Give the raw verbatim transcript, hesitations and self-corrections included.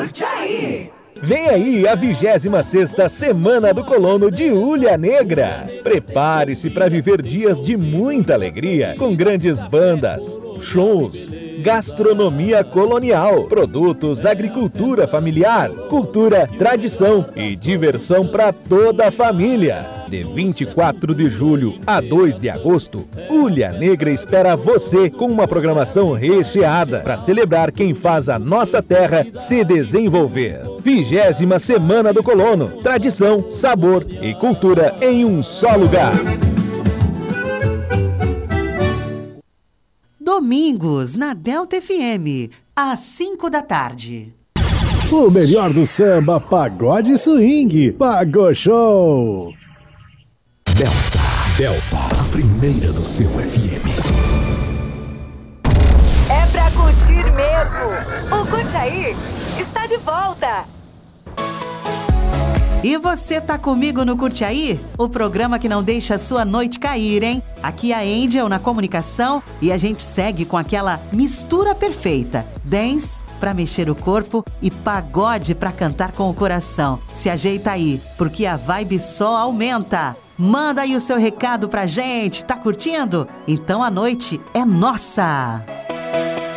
Curte aí! Vem aí a vigésima sexta Semana do Colono de Hulha Negra. Prepare-se para viver dias de muita alegria, com grandes bandas, shows, gastronomia colonial, produtos da agricultura familiar, cultura, tradição e diversão para toda a família. De vinte e quatro de julho a dois de agosto, Hulha Negra espera você com uma programação recheada para celebrar quem faz a nossa terra se desenvolver. Vigésima Semana do Colono, tradição, sabor e cultura em um só lugar. Domingos, na Delta F M, às cinco da tarde. O melhor do samba, pagode e swing, Pagou Show. Delta, Delta, a primeira do seu F M. É pra curtir mesmo. O Curte Aí está de volta. E você tá comigo no Curte Aí? O programa que não deixa a sua noite cair, hein? Aqui é a Angel na comunicação e a gente segue com aquela mistura perfeita. Dance pra mexer o corpo e pagode pra cantar com o coração. Se ajeita aí, porque a vibe só aumenta. Manda aí o seu recado pra gente, tá curtindo? Então a noite é nossa!